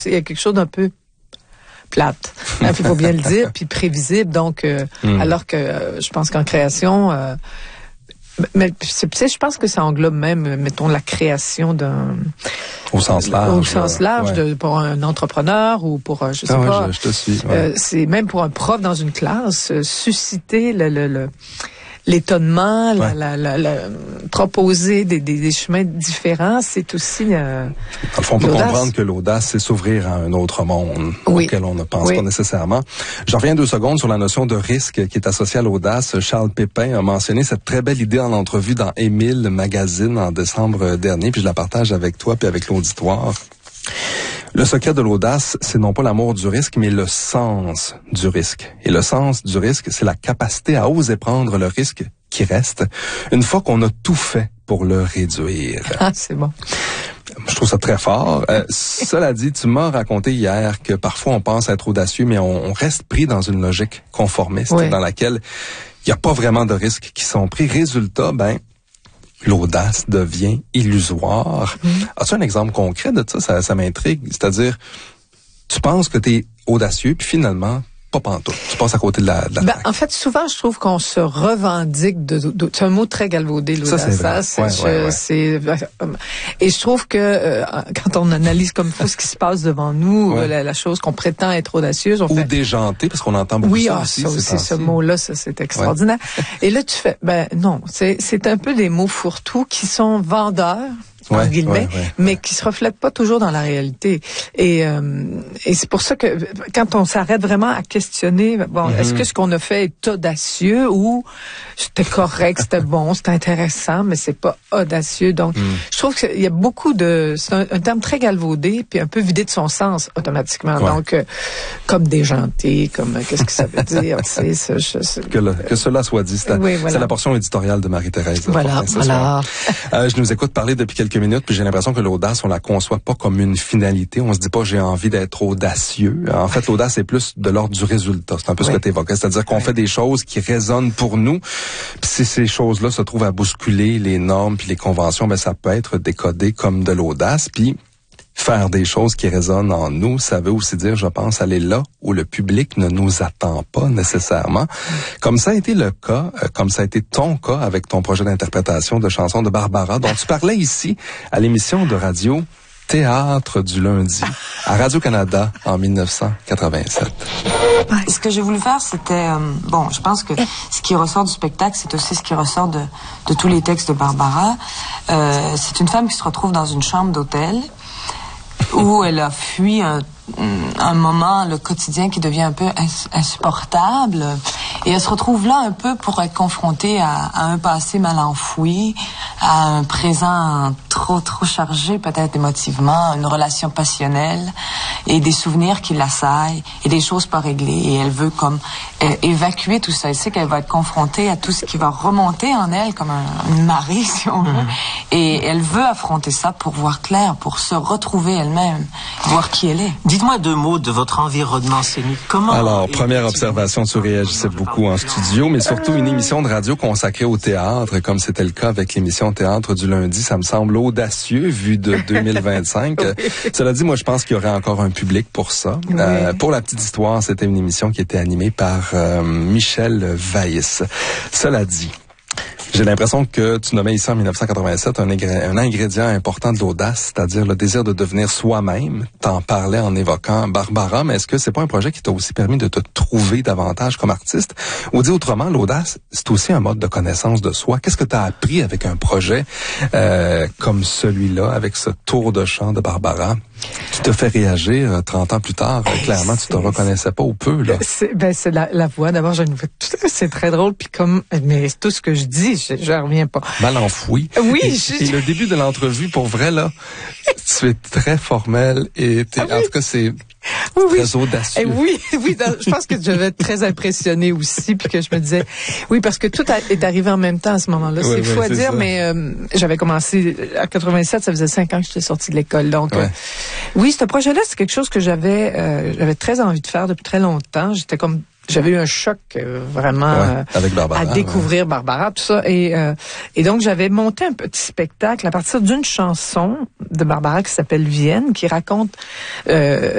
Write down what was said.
Il y a quelque chose d'un peu plate, il faut bien le dire, puis prévisible. Donc, alors que je pense qu'en création, mais je pense que ça englobe même, mettons, la création d'un... Au sens large. Au sens large, pour un entrepreneur ou pour, je sais pas. Je te suis. Ouais. C'est même pour un prof dans une classe, susciter l'étonnement, proposer des chemins différents, c'est aussi... Dans le fond, on peut comprendre que l'audace, c'est s'ouvrir à un autre monde auquel on ne pense pas nécessairement. Je reviens 2 secondes sur la notion de risque qui est associée à l'audace. Charles Pépin a mentionné cette très belle idée en entrevue dans Émile Magazine en décembre dernier, puis je la partage avec toi puis avec l'auditoire. Le secret de l'audace, c'est non pas l'amour du risque, mais le sens du risque. Et le sens du risque, c'est la capacité à oser prendre le risque qui reste une fois qu'on a tout fait pour le réduire. Ah, c'est bon. Je trouve ça très fort. Cela dit, tu m'as raconté hier que parfois on pense être audacieux, mais on reste pris dans une logique conformiste dans laquelle il n'y a pas vraiment de risques qui sont pris. Résultat, l'audace devient illusoire. As-tu un exemple concret de ça? Ça m'intrigue. C'est-à-dire, tu penses que tu es audacieux, puis finalement, pas pantoute. Tu passes à côté de la traque. En fait, souvent, je trouve qu'on se revendique c'est un mot très galvaudé, l'audace. Et je trouve que quand on analyse comme ça ce qui se passe devant nous, la chose qu'on prétend être audacieuse, ou déjanté, parce qu'on entend beaucoup ça aussi. Oui, ça aussi, ce mot-là, ça, c'est extraordinaire. Et là, tu fais, non, c'est un peu des mots fourre-tout qui sont vendeurs, entre guillemets, mais qui se reflètent pas toujours dans la réalité. Et c'est pour ça que quand on s'arrête vraiment à questionner, est-ce que ce qu'on a fait est audacieux ou c'était correct, c'était bon, c'était intéressant, mais c'est pas audacieux. Donc, je trouve qu'il y a beaucoup c'est un terme très galvaudé puis un peu vidé de son sens automatiquement. Donc, comme déjanté, comme qu'est-ce que ça veut dire, tu sais, que cela soit dit. C'est la portion éditoriale de Marie-Thérèse. Voilà. Je nous écoute parler depuis quelques minutes, puis j'ai l'impression que l'audace, on la conçoit pas comme une finalité. On se dit pas, j'ai envie d'être audacieux. En fait, l'audace est plus de l'ordre du résultat. C'est un peu ce que tu évoquais. C'est-à-dire qu'on fait des choses qui résonnent pour nous. Puis si ces choses-là se trouvent à bousculer les normes puis les conventions, ça peut être décodé comme de l'audace. Puis faire des choses qui résonnent en nous, ça veut aussi dire, je pense, aller là où le public ne nous attend pas nécessairement. Comme ça a été le cas, comme ça a été ton cas avec ton projet d'interprétation de chansons de Barbara, dont tu parlais ici à l'émission de radio Théâtre du lundi à Radio-Canada en 1987. Ce que j'ai voulu faire, c'était... je pense que ce qui ressort du spectacle, c'est aussi ce qui ressort de tous les textes de Barbara. C'est une femme qui se retrouve dans une chambre d'hôtel où elle a fui un moment, le quotidien qui devient un peu insupportable. Et elle se retrouve là un peu pour être confrontée à un passé mal enfoui, à un présent trop chargé peut-être émotivement, une relation passionnelle et des souvenirs qui l'assaillent et des choses pas réglées. Et elle veut comme évacuer tout ça. Elle sait qu'elle va être confrontée à tout ce qui va remonter en elle comme une marée, si on veut. Et elle veut affronter ça pour voir clair, pour se retrouver elle-même, voir qui elle est. Dites-moi 2 mots de votre environnement scénique. Comment... Alors, première observation, tu réagissais beaucoup en studio, mais surtout une émission de radio consacrée au théâtre, comme c'était le cas avec l'émission Théâtre du lundi. Ça me semble audacieux, vu de 2025. Cela dit, moi, je pense qu'il y aurait encore un public pour ça. Pour la petite histoire, c'était une émission qui était animée par Michel Weiss. Cela dit, j'ai l'impression que tu nommais ici en 1987 un ingrédient important de l'audace, c'est-à-dire le désir de devenir soi-même. T'en parlais en évoquant Barbara, mais est-ce que c'est pas un projet qui t'a aussi permis de te trouver davantage comme artiste? Ou dit autrement, l'audace, c'est aussi un mode de connaissance de soi. Qu'est-ce que t'as appris avec un projet comme celui-là, avec ce tour de chant de Barbara, qui te fait réagir 30 ans plus tard? Clairement, tu te reconnaissais pas ou peu, là. C'est la voix. D'abord, c'est très drôle, puis mais tout ce que je dis, je reviens pas. Mal enfoui. Oui. Et le début de l'entrevue, pour vrai, là, tu es très formel et en tout cas, c'est très audacieux. Je pense que je vais être très impressionnée aussi, puis que je me disais, parce que tout est arrivé en même temps à ce moment-là. C'est fou à dire, ça. Mais j'avais commencé à 87, ça faisait 5 ans que j'étais sortie de l'école, donc ce projet-là, c'est quelque chose que j'avais très envie de faire depuis très longtemps. J'avais eu un choc vraiment avec Barbara, à découvrir Barbara, tout ça. Et donc, j'avais monté un petit spectacle à partir d'une chanson de Barbara qui s'appelle Vienne, qui raconte